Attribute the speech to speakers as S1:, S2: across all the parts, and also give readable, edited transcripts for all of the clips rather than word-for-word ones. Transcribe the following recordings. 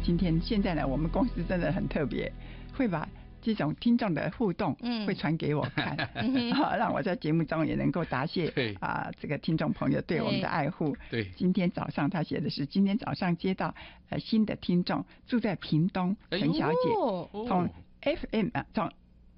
S1: 现在呢，我们公司真的很特别，会把这种听众的互动会传给我看，让我在节目中也能够答谢这个听众朋友对我们的爱护。
S2: 对，
S1: 今天早上他写的是，今天早上接到新的听众，住在屏东陈小姐，从 FM 从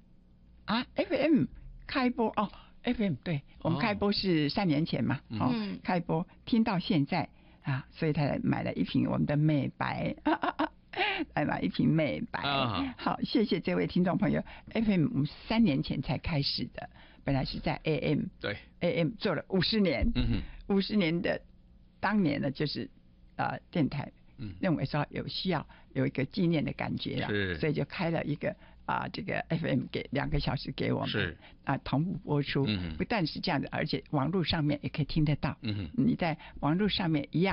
S1: FM 开播哦。FM 对，我们开播是3年前嘛，开播听到现在所以他买了一瓶我们的美白，来买一瓶美白。好，谢谢这位听众朋友。FM 我们3年前才开始的，本来是在 AM， 对 AM 做了50年，50年的当年呢，就是电台认为说有需要有一个纪念的感觉了，所以就开了一个。这个 FM 给2个小时给我们，是同步播出，不但是这样的，而且网络上面也可以听得到。你在网络上面一样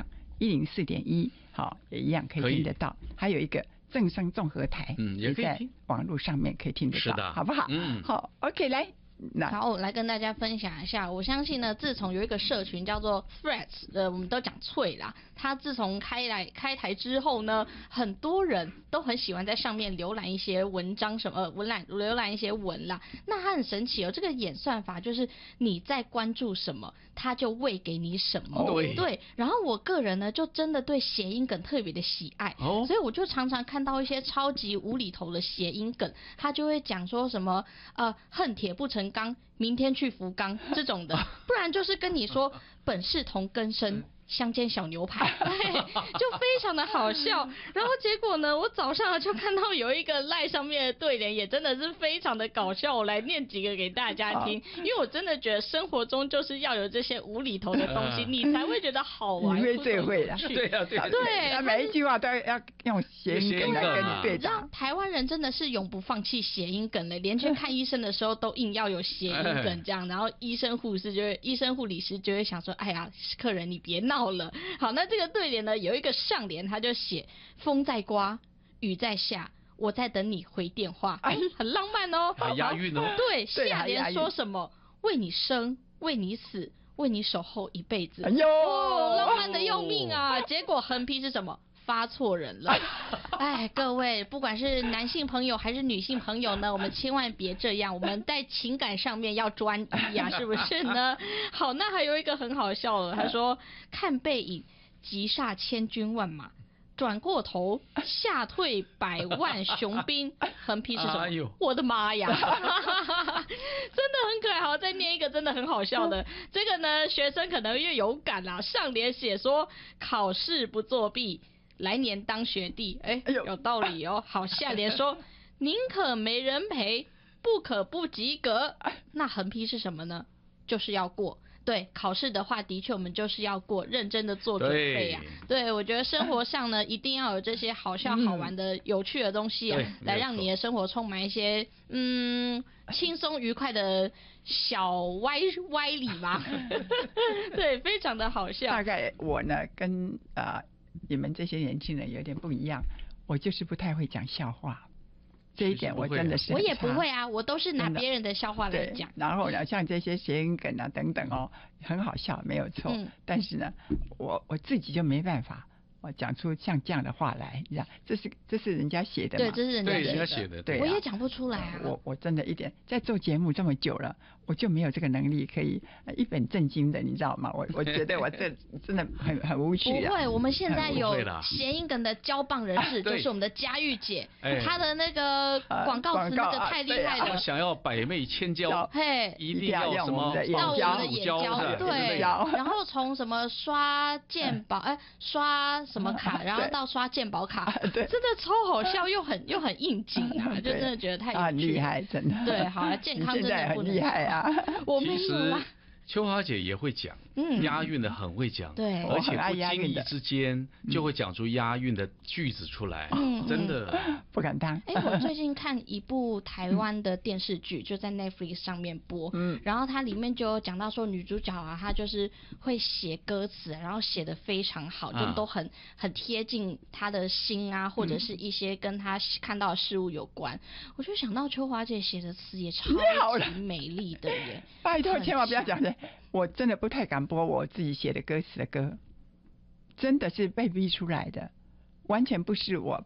S1: 104.1，好，也一样可以听得到。还有一个正声综合台，也在网络上面可以听得到，是的，好不好？好 ，OK， 来。
S3: 好，我来跟大家分享一下。我相信呢，自从有一个社群叫做 Threads，我们都讲脆啦。它自从开台之后呢，很多人都很喜欢在上面浏览一些文章浏览一些文啦。那它很神奇哦，这个演算法就是你在关注什么，它就喂给你什么。对。然后我个人呢，就真的对谐音梗特别的喜爱，所以我就常常看到一些超级无厘头的谐音梗，他就会讲说什么恨铁不成钢，明天去福冈这种的，不然就是跟你说本是同根生，香煎小牛排，就非常的好笑。然后结果呢，我早上就看到有一个赖上面的对联，也真的是非常的搞笑。我来念几个给大家听，因为我真的觉得生活中就是要有这些无厘头的东西，你才会觉得好玩。
S1: 你会最会的，
S3: 对，
S1: 每一句话都要用谐音梗来跟你对答。
S3: 台湾人真的是永不放弃谐音梗的，连去看医生的时候都硬要有谐音梗这样，然后医生护理师就会想说，哎呀，客人你别闹了。好，那这个对联呢，有一个上联，他就写风在刮，雨在下，我在等你回电话，很浪漫哦，
S2: 还押韵哦。
S3: 对，下联说什么？为你生，为你死，为你守候一辈子。
S1: 哎呦，
S3: 浪漫的要命啊！结果横批是什么？发错人了。哎，各位，不管是男性朋友还是女性朋友呢，我们千万别这样，我们在情感上面要专一呀，是不是呢？好，那还有一个很好笑的，他说看背影，急煞千军万马，转过头吓退100万雄兵，横批是什么？我的妈呀！真的很可爱。好，再念一个真的很好笑的，这个呢学生可能越有感啦。上联写说考试不作弊，来年当学弟，有道理哦。好，下联说宁可没人陪，不可不及格。那横批是什么呢？就是要过。对，考试的话，的确我们就是要过，认真的做准备啊。对，我觉得生活上呢，一定要有这些好笑、好玩的、有趣的东西啊，来让你的生活充满一些轻松愉快的小歪理嘛。对，非常的好笑。
S1: 大概我呢，跟你们这些年轻人有点不一样，我就是不太会讲笑话。这一点我真的是
S3: 我也不会啊，我都是拿别人的笑话来讲。
S1: 然后呢，像这些谐音梗啊等等哦，很好笑，没有错。但是呢，我自己就没办法，我讲出像这样的话来，你知道，这是人家写的嘛？
S3: 对，这是人家
S2: 写的。
S3: 对，我也讲不出来啊。
S1: 我真的一点在做节目这么久了，我就没有这个能力可以一本正经的，你知道吗？我觉得我这真的很无趣啊。
S3: 不会，我们现在有谐音梗的交棒人士，就是我们的佳玉姐，她的那个广告词那个太厉害了。
S2: 想要百媚千娇，一定要什么
S3: 到我们的眼胶，对。然后从什么刷健保，刷什么卡，然后到刷健保卡，真的超好笑，又很应景啊，就真的觉得太有趣了，
S1: 很厉害，真的。
S3: 对，好，健康真的不能
S1: 很厉害啊。
S3: 我没有啦。
S2: 秋华姐也会讲，押韵的很会讲，
S3: 对，
S2: 而且不经意之间就会讲出押韵的句子出来，真的
S1: 不敢当。
S3: 我最近看一部台湾的电视剧，就在 Netflix 上面播，然后它里面就有讲到说女主角啊，她就是会写歌词，然后写得非常好，就都很贴近她的心啊，或者是一些跟她看到的事物有关。我就想到秋华姐写的词也超级美丽的耶，
S1: 拜托千万不要讲的。我真的不太敢播我自己写的歌词的歌，真的是被逼出来的，完全不是我